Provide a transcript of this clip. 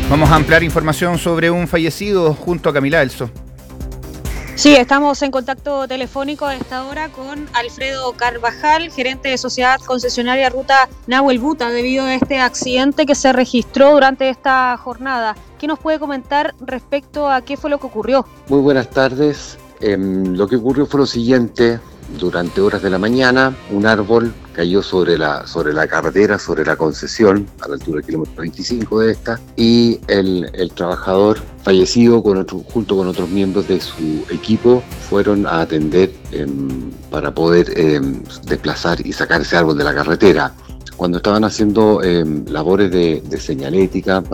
Vamos a ampliar información sobre un fallecido junto a Camila Elso. Sí, estamos en contacto telefónico a esta hora con Alfredo Carvajal, gerente de Sociedad Concesionaria Ruta Nahuel Buta, debido a este accidente que se registró durante esta jornada. ¿Qué nos puede comentar respecto a qué fue lo que ocurrió? Muy buenas tardes. Lo que ocurrió fue lo siguiente. Durante horas de la mañana, un árbol cayó sobre la carretera, sobre la concesión, a la altura del kilómetro 25 de esta, y el trabajador fallecido junto con otros miembros de su equipo fueron a atender para poder desplazar y sacar ese árbol de la carretera. Cuando estaban haciendo labores de señalética